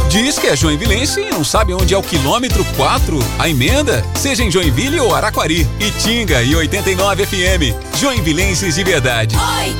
Diz que é joinvilense e não sabe onde é o quilômetro 4, a emenda, seja em Joinville ou Araquari, Itinga e 89 FM. Joinvilenses de verdade.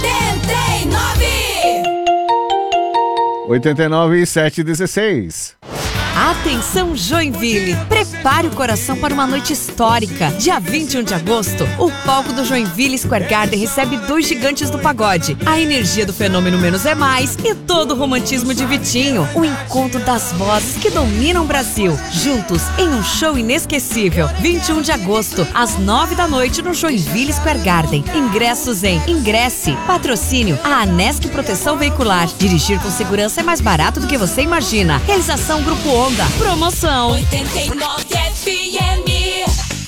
89 e 716. Atenção Joinville, prepare o coração para uma noite histórica. Dia 21 de agosto, o palco do Joinville Square Garden recebe 2 gigantes do pagode. A energia do fenômeno Menos é Mais e todo o romantismo de Vitinho. O encontro das vozes que dominam o Brasil. Juntos em um show inesquecível. 21 de agosto, às 9 da noite no Joinville Square Garden. Ingressos em Ingresse. Patrocínio a Anesc Proteção Veicular. Dirigir com segurança é mais barato do que você imagina. Realização Grupo Onda. Promoção 89 FM.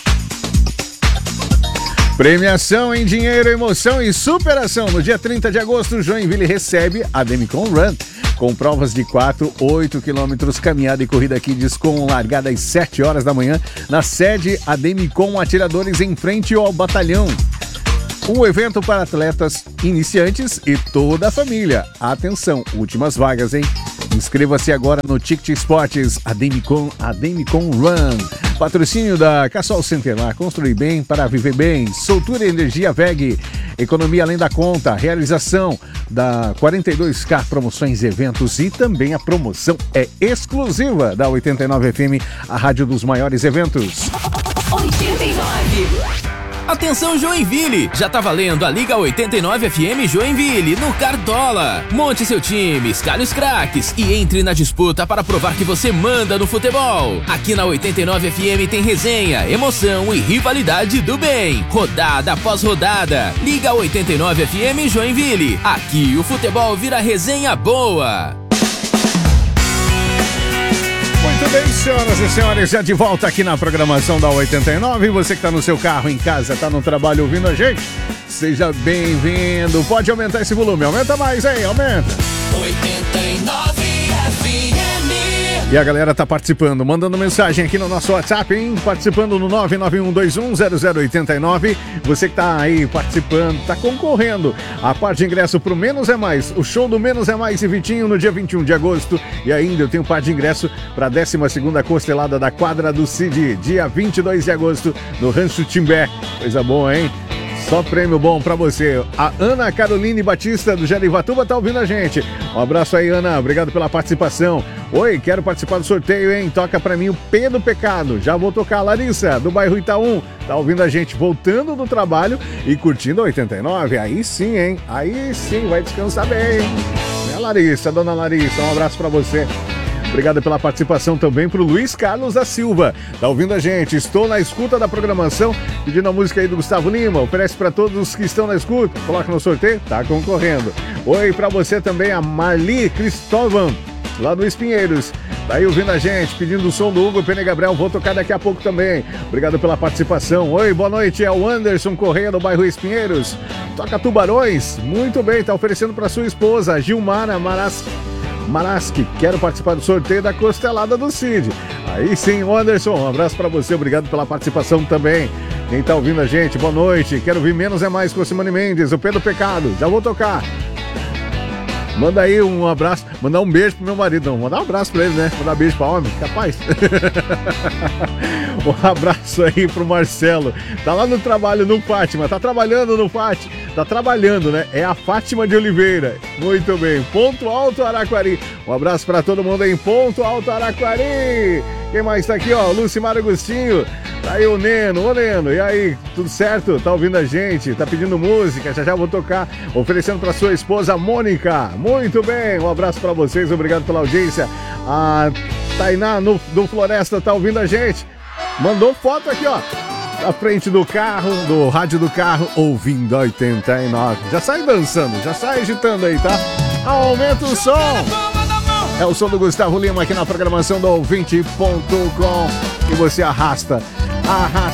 Premiação em dinheiro, emoção e superação. No dia 30 de agosto, Joinville recebe a Demicon Run, com provas de 4, 8 quilômetros, caminhada e corrida kids com largada às 7 horas da manhã, na sede a Demicon Atiradores, em frente ao batalhão. Um evento para atletas iniciantes e toda a família. Atenção, últimas vagas, hein? Inscreva-se agora no Ticket Esportes, a Demicon Run. Patrocínio da Cassol Centenar, construir bem para viver bem. Soltura Energia VEG, economia além da conta. Realização da 42K Promoções e Eventos, e também a promoção é exclusiva da 89 FM, a rádio dos maiores eventos. 89. Atenção Joinville, já tá valendo a Liga 89 FM Joinville no Cartola. Monte seu time, escalhe os craques e entre na disputa para provar que você manda no futebol. Aqui na 89 FM tem resenha, emoção e rivalidade do bem. Rodada após rodada. Liga 89 FM Joinville. Aqui o futebol vira resenha boa. Muito bem, senhoras e senhores, já de volta aqui na programação da 89. Você que está no seu carro, em casa, está no trabalho ouvindo a gente, seja bem-vindo. Pode aumentar esse volume, aumenta mais aí, aumenta. 89 FM. E a galera tá participando, mandando mensagem aqui no nosso WhatsApp, hein? Participando no 991210089. Você que tá aí participando, tá concorrendo a parte de ingresso pro Menos é Mais, o show do Menos é Mais e Vitinho no dia 21 de agosto. E ainda eu tenho parte de ingresso para a 12ª Costelada da Quadra do Cid, dia 22 de agosto, no Rancho Timbé. Coisa boa, hein? Só prêmio bom pra você. A Ana Caroline Batista, do Jarivatuba, tá ouvindo a gente. Um abraço aí, Ana. Obrigado pela participação. Oi, quero participar do sorteio, hein? Toca pra mim o P do Pecado. Já vou tocar. Larissa, do bairro Itaú, tá ouvindo a gente, voltando do trabalho e curtindo a 89. Aí sim, hein? Aí sim, vai descansar bem. Né, Larissa, dona Larissa, um abraço pra você. Obrigado pela participação também pro Luiz Carlos da Silva. Tá ouvindo a gente? Estou na escuta da programação, pedindo a música aí do Gustavo Lima. Oferece para todos os que estão na escuta. Coloca no sorteio, tá concorrendo. Oi pra você também, a Marli Cristóvão, lá do Espinheiros. Tá aí ouvindo a gente, pedindo o som do Hugo Pene Gabriel. Vou tocar daqui a pouco também. Obrigado pela participação. Oi, boa noite. É o Anderson Correia, do bairro Espinheiros. Toca Tubarões. Muito bem, tá oferecendo para sua esposa, Gilmara Maraski, quero participar do sorteio da Costelada do Cid. Aí sim, Anderson, um abraço pra você, obrigado pela participação também. Quem tá ouvindo a gente, boa noite. Quero ouvir Menos é Mais com Simone Mendes, o Pedro Pecado, já vou tocar. Manda aí um abraço, mandar um beijo pro meu marido. Não, mandar um abraço pra ele, né? Mandar um beijo pra homem, capaz. Um abraço aí pro Marcelo. Tá lá no trabalho no Fátima, tá trabalhando no Fátima. Tá trabalhando, né? É a Fátima de Oliveira. Muito bem. Ponto Alto Araquari. Um abraço pra todo mundo aí em Ponto Alto Araquari. Quem mais tá aqui, ó? Lucimar Agostinho. Tá aí o Neno. Ô, Neno, e aí? Tudo certo? Tá ouvindo a gente? Tá pedindo música? Já vou tocar. Oferecendo pra sua esposa, Mônica. Muito bem. Um abraço pra vocês. Obrigado pela audiência. A Tainá do Floresta tá ouvindo a gente. Mandou foto aqui, ó. Na frente do carro, do rádio do carro, ouvindo a 89. Já sai dançando, já sai agitando aí, tá? Aumenta o som. É o som do Gustavo Lima aqui na programação do Ouvinte.com. E você arrasta